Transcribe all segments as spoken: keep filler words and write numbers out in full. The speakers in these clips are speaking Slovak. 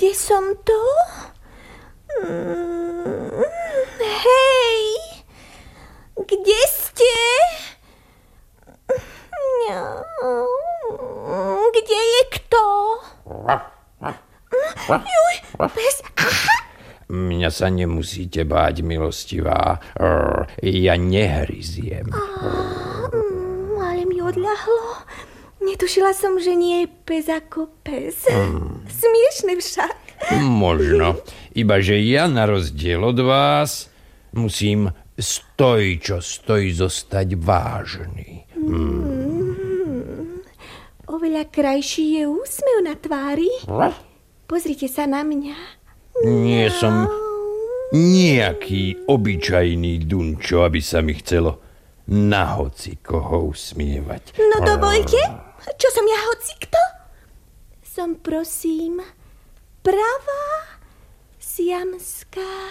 Kde som to? Mm, hej! Kde ste? Kde je kto? Juj, pes. Aha. Mňa sa nemusíte báť, milostivá. Ja nehryziem. Oh, ale mi odľahlo. Netušila som, že nie je pes ako pes. Mm. Smiešne však. Možno. Iba, že ja na rozdiel od vás musím stoj, čo stoj, zostať vážny. Mm. Mm. Oveľa krajší je úsmev na tvári. Pozrite sa na mňa. Nie som nejaký obyčajný dunčo, aby sa mi chcelo na hoci koho usmievať. No dovoľte, čo som ja hoci kto? Som, prosím, pravá siamská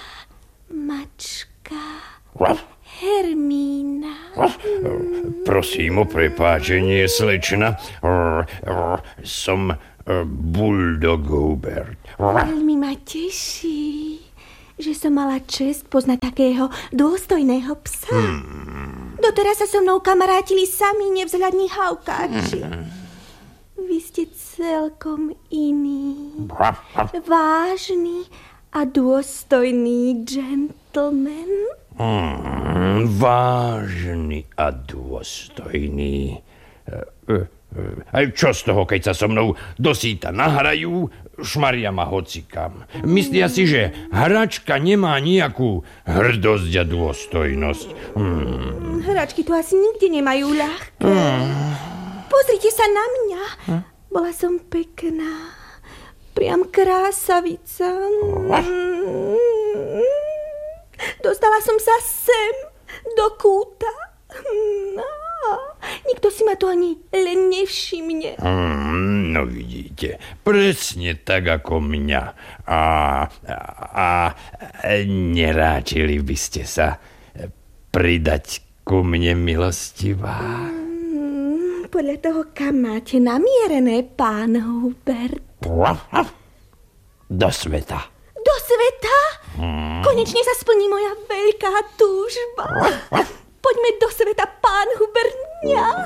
mačka Hermína. Prosím o prepáčenie, slečna. Som Bulldog Hubert. Veľmi ma teší, že som mala čest poznať takého dôstojného psa. Hmm. Doteraz sa so mnou kamarátili sami nevzhľadní haukáči. Hmm. Vy ste celkom iný, vážny a dôstojný gentleman. Hmm, vážny a dôstojný. Aj čo z toho, keď sa so mnou dosýta nahrajú, šmaria ma hocikam. Myslia si, že hračka nemá nejakú hrdosť a dôstojnosť. Hmm. Hračky tu asi nikde nemajú ľahké. Hmm. Pozrite sa na mňa. Hmm? Bola som pekná. Priam krásavica. Hmm. Dostala som sa sem, do kúta. No. Nikto si ma to ani len nevšimne. Mm, no vidíte, presne tak ako mňa. A, a, a neráčili by ste sa pridať ku mne, milostivá? Mm, podľa toho, kam máte namierené, pán Hubert. Do sveta. Do sveta? Mm. Konečne sa splní moja veľká túžba. Poďme do sveta, pán Hubert, mňa.